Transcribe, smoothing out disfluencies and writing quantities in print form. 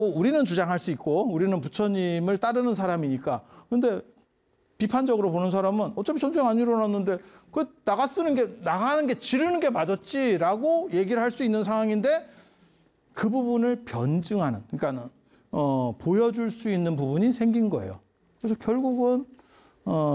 우리는 주장할 수 있고 우리는 부처님을 따르는 사람이니까. 근데 비판적으로 보는 사람은 어차피 전쟁 안 일어났는데 그 나가는 게 지르는 게 맞았지라고 얘기를 할 수 있는 상황인데 그 부분을 변증하는, 그러니까는 보여줄 수 있는 부분이 생긴 거예요. 그래서 결국은